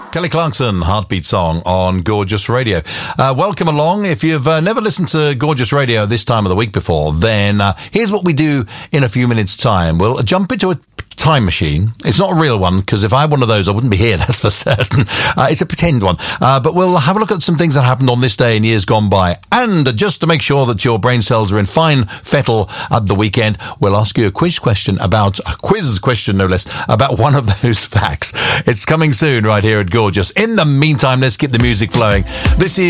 Kelly Clarkson, Heartbeat Song on Gorgeous Radio. Welcome along. If you've never listened to Gorgeous Radio this time of the week before, then here's what we do in a few minutes' time. We'll jump into a time machine. It's not a real one, because if I had one of those, I wouldn't be here, that's for certain. It's a pretend one. But we'll have a look at some things that happened on this day in years gone by. And just to make sure that your brain cells are in fine fettle at the weekend, we'll ask you a quiz question, no less, about one of those facts. It's coming soon right here at Gorgeous. In the meantime, let's keep the music flowing. This is